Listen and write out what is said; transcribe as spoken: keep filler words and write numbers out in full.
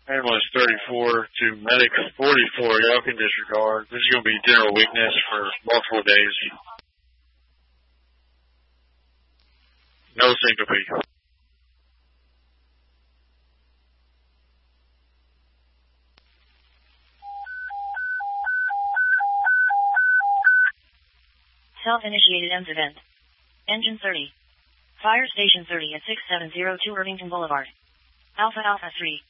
Ambulance thirty-four to medic forty-four. Y'all can disregard. This is going to be general weakness for multiple days. No syncope. Self-initiated E M S event. Engine thirty. Fire Station thirty at six seven zero two Irvington Boulevard. Alpha Alpha three.